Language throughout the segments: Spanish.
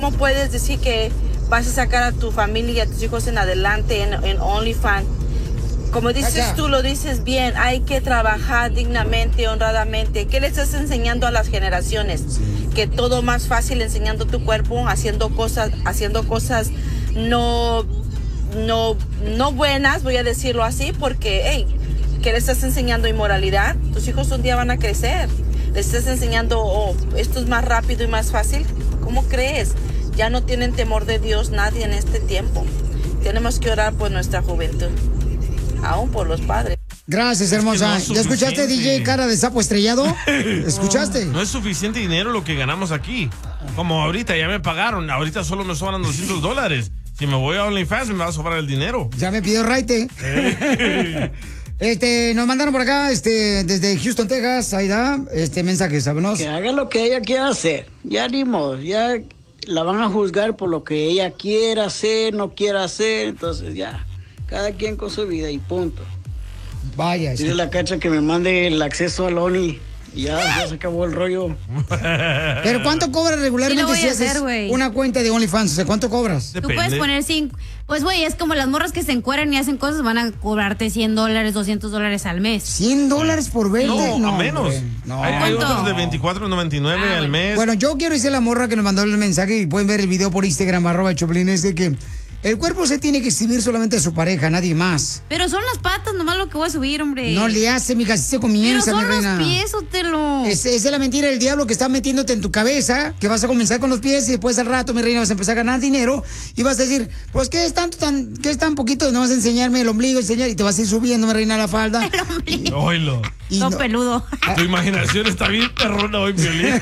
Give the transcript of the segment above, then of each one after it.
¿cómo puedes decir que vas a sacar a tu familia y a tus hijos en adelante en OnlyFans? Como dices tú, lo dices bien, hay que trabajar dignamente, honradamente. ¿Qué le estás enseñando a las generaciones? Que todo más fácil enseñando tu cuerpo, haciendo cosas no buenas, voy a decirlo así, porque, hey, ¿qué le estás enseñando? Inmoralidad. Tus hijos un día van a crecer. ¿Les estás enseñando, esto es más rápido y más fácil? ¿Cómo crees? Ya no tienen temor de Dios nadie en este tiempo. Tenemos que orar por nuestra juventud, aún por los padres. Gracias, hermosa. Es que no ¿Ya escuchaste, DJ Cara de Sapo Estrellado? ¿Escuchaste? No es suficiente dinero lo que ganamos aquí. Como ahorita ya me pagaron, ahorita solo me sobran $200. Si me voy a OnlyFans me va a sobrar el dinero. Ya me pidió raite. Nos mandaron por acá, desde Houston, Texas, ahí da, mensaje, ¿sabes? Que haga lo que ella quiera hacer. Ya ni modo, ya la van a juzgar por lo que ella quiera hacer, no quiera hacer, entonces ya, cada quien con su vida y punto. Vaya. Dile a la Cacha que me mande el acceso al Only y ya se acabó el rollo. ¿Pero cuánto cobras regularmente si haces una cuenta de OnlyFans? O sea, ¿cuánto cobras? Tú puedes poner 5. Pues, güey, es como las morras que se encueran y hacen cosas, van a cobrarte $100, $200 al mes. $100 por verle. No, menos. No. Hay otros de $24.99 al mes. Bueno, yo quiero decir a la morra que nos mandó el mensaje y pueden ver el video por Instagram, @Choplin, que el cuerpo se tiene que exhibir solamente a su pareja, nadie más. Pero son las patas nomás lo que voy a subir, hombre. No le hace, mija, así se comienza, mi reina. Pero son los pies, Otelo. Esa es la mentira del diablo que está metiéndote en tu cabeza, que vas a comenzar con los pies y después al rato, mi reina, vas a empezar a ganar dinero y vas a decir, pues, ¿qué es tan poquito? No vas a enseñarme el ombligo, y te vas a ir subiendo, mi reina, la falda. El ombligo. Oílo. No, peludo. Tu imaginación está bien perrona hoy, Piolín.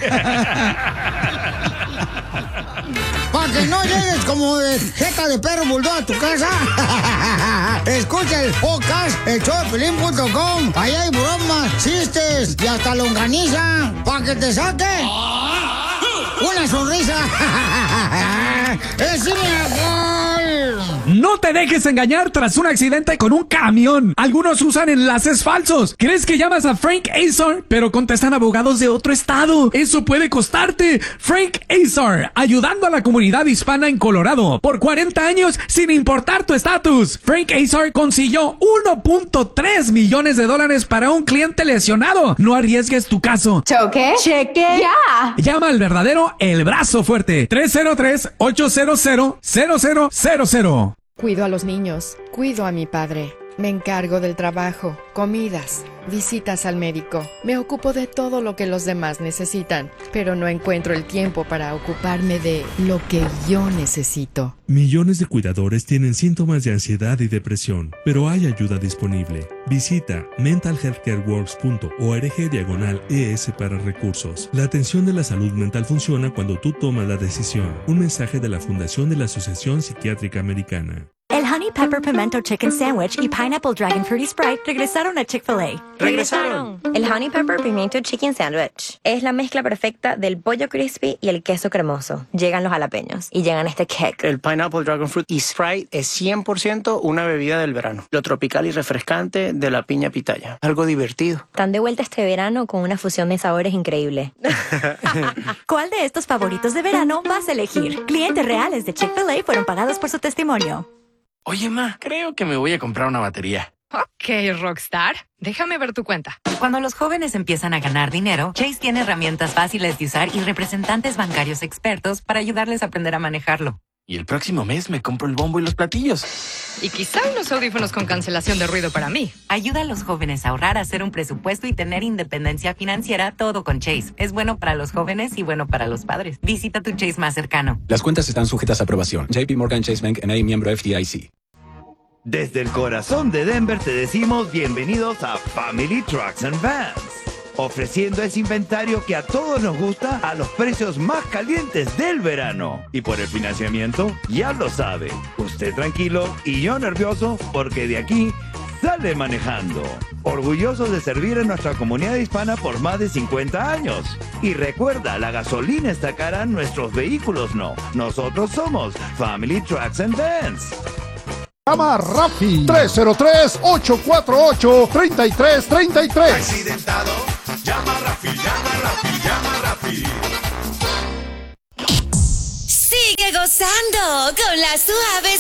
Para que no llegues como de jeca de perro bulldog a tu casa. Escucha el podcast, elshowdepiolín.com. Ahí hay bromas, chistes y hasta longaniza. Para que te saque una sonrisa. ¡Es No te dejes engañar tras un accidente con un camión. Algunos usan enlaces falsos. ¿Crees que llamas a Frank Azar? Pero contestan abogados de otro estado. Eso puede costarte. Frank Azar, ayudando a la comunidad hispana en Colorado por 40 años sin importar tu estatus. Frank Azar consiguió $1.3 millones para un cliente lesionado. No arriesgues tu caso. ¿Choque? ¿Cheque? ¡Ya! Llama al verdadero El Brazo Fuerte. 303-800-0000. Cuido a los niños, cuido a mi padre, me encargo del trabajo, comidas, visitas al médico, me ocupo de todo lo que los demás necesitan, pero no encuentro el tiempo para ocuparme de lo que yo necesito. Millones de cuidadores tienen síntomas de ansiedad y depresión, pero hay ayuda disponible. Visita mentalhealthcareworks.org/ES para recursos. La atención de la salud mental funciona cuando tú tomas la decisión. Un mensaje de la Fundación de la Asociación Psiquiátrica Americana. El Honey Pepper Pimento Chicken Sandwich y Pineapple Dragon Fruity Sprite regresaron a Chick-fil-A. ¡Regresaron! El Honey Pepper Pimento Chicken Sandwich es la mezcla perfecta del pollo crispy y el queso cremoso. Llegan los jalapeños y llegan este kick. El Pineapple Dragon Fruit y Sprite es 100% una bebida del verano. Lo tropical y refrescante de la piña pitaya. Algo divertido. Están de vuelta este verano con una fusión de sabores increíble. ¿Cuál de estos favoritos de verano vas a elegir? Clientes reales de Chick-fil-A fueron pagados por su testimonio. Oye, ma, creo que me voy a comprar una batería. Ok, Rockstar. Déjame ver tu cuenta. Cuando los jóvenes empiezan a ganar dinero, Chase tiene herramientas fáciles de usar y representantes bancarios expertos para ayudarles a aprender a manejarlo. Y el próximo mes me compro el bombo y los platillos. Y quizá unos audífonos con cancelación de ruido para mí. Ayuda a los jóvenes a ahorrar, hacer un presupuesto y tener independencia financiera, todo con Chase. Es bueno para los jóvenes y bueno para los padres. Visita tu Chase más cercano. Las cuentas están sujetas a aprobación. JP Morgan Chase Bank N.A., miembro FDIC. Desde el corazón de Denver te decimos bienvenidos a Family Trucks and Vans, ofreciendo ese inventario que a todos nos gusta a los precios más calientes del verano. Y por el financiamiento, ya lo sabe, usted tranquilo y yo nervioso porque de aquí sale manejando. Orgullosos de servir a nuestra comunidad hispana por más de 50 años. Y recuerda, la gasolina está cara, nuestros vehículos no. Nosotros somos Family Trucks and Vans. Llama a Rafi 303-848-3333. Accidentado, llama a Rafi, llama a Rafi, llama a Rafi. Sigue Sigue gozando con la suave